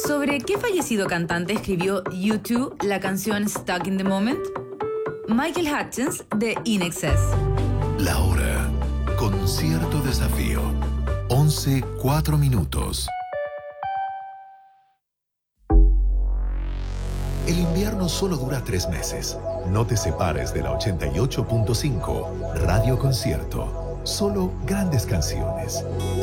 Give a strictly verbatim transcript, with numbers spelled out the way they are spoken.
¿Sobre qué fallecido cantante escribió U dos la canción Stuck in the Moment? Michael Hutchence de In Excess. La hora con cierto desafío. once, cuatro minutos. El invierno solo dura tres meses. No te separes de la ochenta y ocho punto cinco Radio Concierto. Solo grandes canciones.